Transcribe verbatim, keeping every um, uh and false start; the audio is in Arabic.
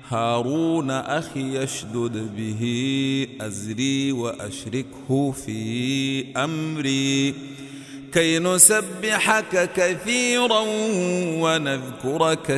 هارون أخي اشدد به أزري وأشركه في أمري كي نسبحك كثيرا ونذكرك